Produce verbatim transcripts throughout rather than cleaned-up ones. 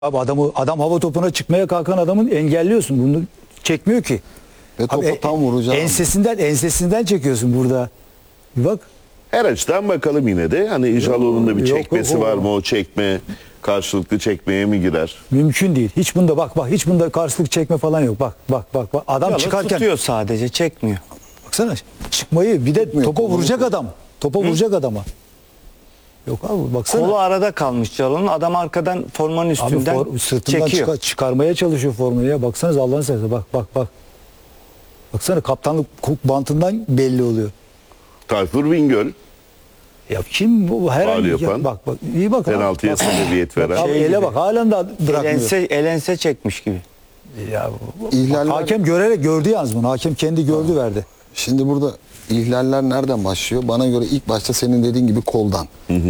Abi adamı adam hava topuna çıkmaya kalkan adamın engelliyorsun. Bunu çekmiyor ki. Ve topu Abi, tam vuracağım. Ensesinden ensesinden çekiyorsun burada. Bir bak. Her açıdan bakalım yine de. Hani İjaloğlu'nun da bir Yok, çekmesi yok, o- var mı? O çekme karşılıklı çekmeye mi girer? Mümkün değil. Hiç bunda bak bak hiç bunda karşılık çekme falan yok. Bak bak bak bak. Adam Yalnız çıkarken tutuyor sadece, çekmiyor. baksana çıkmayı bir de Tutmuyor, topa kolu vuracak tutuyor. adam. Topa vuracak adama. Yok abi baksana. Kolu arada kalmış Calon'un. Adam arkadan formanın Abi üstünden for, sırtından çekiyor. çıkar- çıkarmaya çalışıyor formayı ya. Baksanıza Allah'ın seversen bak bak bak. Baksana kaptanlık bantından belli oluyor. Tayfur Bingöl Ya kim bu her Faul an yapan, bak bak iyi bak. penaltıya sebebiyet veren. Abi Şey ele gibi. bak halen daha bırakmıyor. Elense, elense çekmiş gibi. Ya, bu- İhlaller- hakem görerek gördü yalnız bunu. Hakem kendi gördü verdi. Şimdi burada ihlaller nereden başlıyor? Bana göre ilk başta senin dediğin gibi koldan.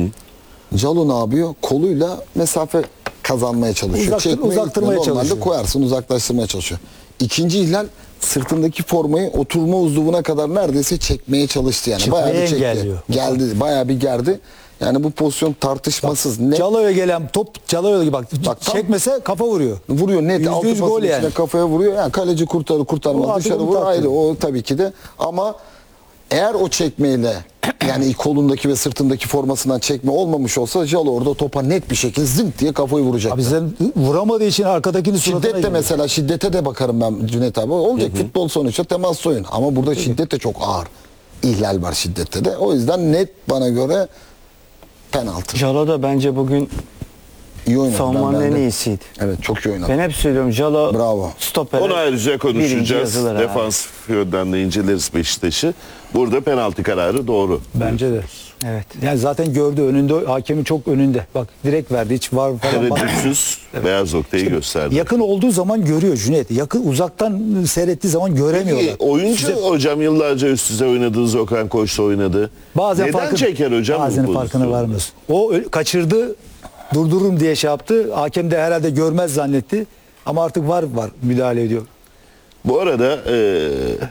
Calo ne yapıyor? Koluyla mesafe kazanmaya çalışıyor. Uzaktır- Çekmeye uzaktırmaya gitmiyor. Normalde çalışıyor. koyarsın, uzaklaştırmaya çalışıyor. İkinci ihlal sırtındaki formayı oturma uzvuna kadar neredeyse çekmeye çalıştı yani. Çıkmayı Bayağı bir çekti. engelliyor. Geldi, bayağı bir gerdi. Yani bu pozisyon tartışmasız. Net Calo'ya gelen top Calo'ya gibi bak, Bak tam- çekmese kafa vuruyor. vuruyor net. Yüzde Altı yüz pasın gol içine yani. kafaya vuruyor. Yani kaleci kurtarır O kurtarmaz artık dışarı onu vur takdir. ayrı. O tabii ki de ama eğer o çekmeyle yani kolundaki ve sırtındaki formasından çekme olmamış olsa Jalo orada topa net bir şekilde zınk diye kafayı vuracak. Abi sen vuramadığı için arkadakini suratına Şiddet de giriyor. mesela şiddete de bakarım ben Cüneyt abi. Olacak futbol sonuçta temas oyun. Ama burada şiddet de çok ağır. İhlal var şiddette de. O yüzden net bana göre penaltı. Jalo da bence bugün İyi oynadı. savunmanın Ben en beğendim. iyisiydi. Evet çok iyi oynadı. Ben hep söylüyorum Jalo Bravo. stopere Onu ayrıca birinci konuşacağız. yazılır abi. Defans yönden de inceleriz Beşiktaş'ı. Burada penaltı kararı doğru. Bence de. Evet. Yani zaten gördü önünde hakemin çok önünde. Bak direkt verdi hiç var falan. bak- Tereddütsüz beyaz noktayı gösterdi. Yakın olduğu zaman görüyor Cüneyt. Yakın uzaktan seyrettiği zaman göremiyorlar. Peki, oyuncu Size- hocam yıllarca üst üste oynadığınız Okan Koç'ta oynadı. Bazen Neden farkı- çeker hocam bu Bazen farkına pozisyonu? varmıyorsun. O ö- kaçırdı, durdururum diye şey yaptı. Hakem de herhalde görmez zannetti. Ama artık var var müdahale ediyor. Bu arada e,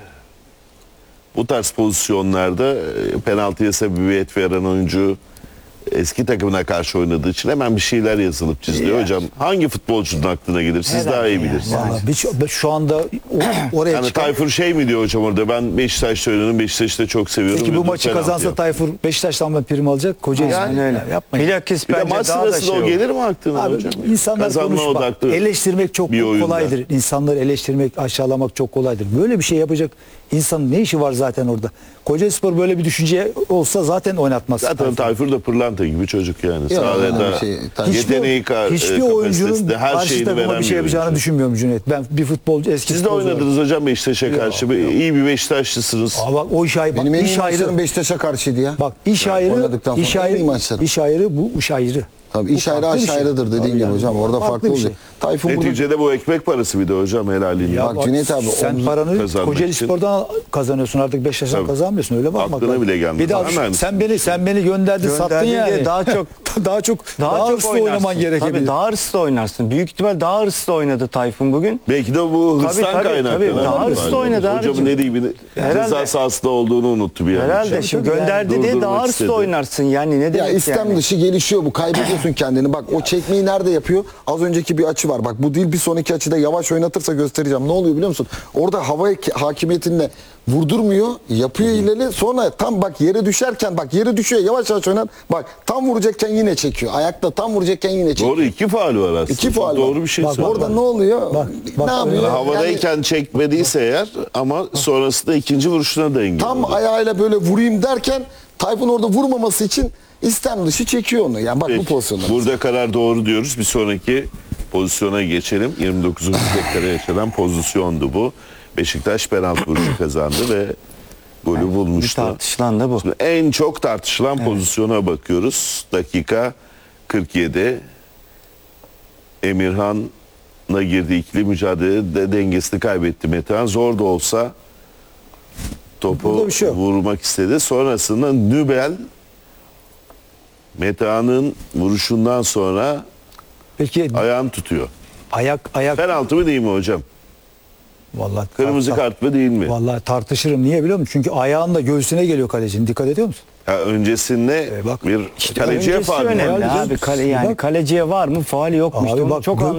bu tarz pozisyonlarda e, penaltıya sebebiyet veren oyuncu eski takımına karşı oynadığı için hemen bir şeyler yazılıp çiziliyor. Yani. Hocam hangi futbolcunun aklına gelir? Siz Herhalde daha iyi yani. bilirsiniz. Yani. Vallahi bir- şu anda o- oraya Yani çıkan... Tayfur şey mi diyor hocam orada, ben Beşiktaş'ta oynadım, Beşiktaş'ta çok seviyorum. Peki bu ve maçı penaltı kazansa yap. Tayfur Beşiktaş'tan mı prim alacak? Kocaeli. Yani öyle. Yapmayın. Bilakis Bir de bence maç daha da sırasında şey o olur. gelir mi aklına Abi, hocam? insanlar Kazanma konuşma. odaklı Eleştirmek çok bir oyunda. kolaydır. İnsanları eleştirmek, aşağılamak çok kolaydır. Böyle bir şey yapacak insanın ne işi var zaten orada? Kocaelispor böyle bir düşünce olsa zaten oynatmaz. Zaten Tayfur da pırlanta gibi çocuk yani. Yok, Sahada öyle bir şey. Tabii. yeteneği, ka- hiçbir e, oyuncunun kapasitesi de her karşı şeyini takıma veren bir şey yapacağını oyuncu. düşünmüyorum Cüneyt. Ben bir futbolcu eski Siz de futbolcu olarak- oynadınız hocam Beşiktaş'a karşı. Bir- İyi bir Beşiktaşlısınız. Aa, bak o iş ayrı. Bak, Benim en iyi iş ayrı. maçlarım Beşiktaş'a karşıydı ya. Bak iş ayrı. oynadıktan sonra İş en iyi ayrı. maçlarım. İş ayrı bu iş ayrı. Tabii iş Bu ayrı farklı bir aş şey. ayrıdır dediğin Tabii gibi yani. hocam. Orada farklı, bir olacak. şey. Tayfun burada Neticede bu ekmek parası bir de hocam helaliyle. Ya Bak Cüneyt abi, sen omuz- paranı kazanmak Kocaeli için. Spor'dan kazanıyorsun artık Beşiktaş'tan Tabii. kazanmıyorsun öyle bakmak Aklına lazım. bile gelmez. Bir daha Hemen. sen beni sen beni gönderdin, sattın Gönderdin yani. diye daha çok daha çok daha, Daha, çok hırslı oynarsın. oynaman gerekebilir. Tabii daha hırslı oynarsın. Büyük ihtimal daha hırslı oynadı Tayfun bugün. Belki de bu hırstan Tabii, tabii, kaynaklı. tabii. Daha hırslı oynadı Hocamın abicim. ne diyeyim, Herhalde. ceza sahasında olduğunu unuttu bir an. Herhalde için. şimdi tabii yani gönderdi diye durdurmak daha hırslı istedi. oynarsın yani ne ya demek istem yani. dışı gelişiyor bu. Kaybediyorsun kendini. Bak o çekmeyi nerede yapıyor? Az önceki bir açı var. Bak bu değil, bir sonraki açıda yavaş oynatırsa göstereceğim. Ne oluyor biliyor musun? Orada hava hakimiyetinle vurdurmuyor. Yapıyor ileri. Sonra tam bak yere düşerken bak yere düşüyor. Yavaş yavaş oynat. Bak tam vuracakken yine çekiyor. Ayakta tam vuracakken yine çekiyor. Doğru, iki faul var aslında. İki faul var. Doğru bir şey Bak, söylüyor. Orada ne oluyor? Bak, bak, ne yapıyor? Yani havadayken çekmediyse eğer, ama sonrasında ikinci vuruşuna da engel Tam oldu. ayağıyla böyle vurayım derken Tayfun orada vurmaması için istem dışı çekiyor onu. Yani bak bu Peki, pozisyonda. burada karar doğru diyoruz. Bir sonraki pozisyona geçelim. yirmi dokuzuncu dakikada yaşanan pozisyondu bu. Beşiktaş penaltı vuruşu kazandı ve golü Bir bulmuştu. tartışılan da bu. Şimdi en çok tartışılan pozisyona bakıyoruz. Dakika kırk yedi. Emirhan'la girdi ikili mücadelede, dengesini kaybetti Metehan. Zor da olsa topu Burada bir şey yok. vurmak istedi. Sonrasında Nübel Metehan'ın vuruşundan sonra Peki ayağını tutuyor. ayak ayak Penaltı mı değil mi hocam? vallahi Kırmızı tar- kart mı değil mi? Vallahi tartışırım. Niye biliyor musun? Çünkü ayağın da göğsüne geliyor kalecinin. Dikkat ediyor musun? Ha, öncesinde E bak, bir işte kaleciye Öncesi faul var. önemli Faul abi. canım. Kale, yani Bak. kaleciye var mı? Faali yokmuş. Abi Onu bak, çok bu-